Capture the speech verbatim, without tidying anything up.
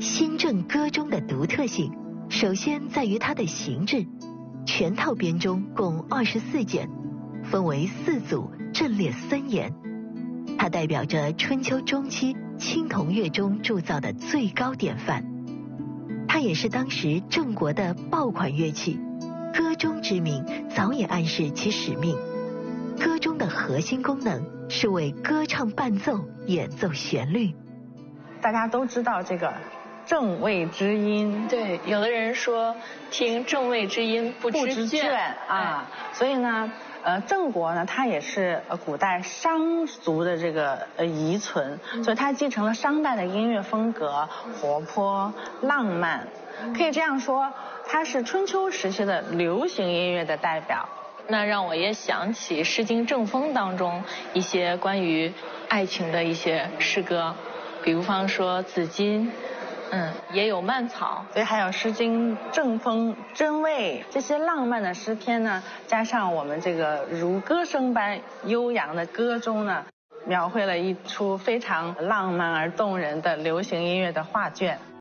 新郑歌中的独特性，首先在于它的形制，全套编钟共二十四件，分为四组，阵列森严。它代表着春秋中期青铜乐钟铸造的最高典范。它也是当时郑国的爆款乐器，歌钟之名早已暗示其使命。歌钟的核心功能是为歌唱伴奏演奏旋律。 大家都知道这个正位之音， 对，有的人说听正位之音不知倦啊，所以呢，呃，郑国呢，它也是呃古代商族的这个呃遗存，嗯、所以它继承了商代的音乐风格，活泼浪漫，可以这样说，它是春秋时期的流行音乐的代表。 那让我也想起《诗经·正风》当中一些关于爱情的一些诗歌，比如方说子衿，嗯，也有蔓草， 所以还有《诗经·正风》真味这些浪漫的诗篇呢，加上我们这个如歌声般悠扬的歌中呢，描绘了一出非常浪漫而动人的流行音乐的画卷。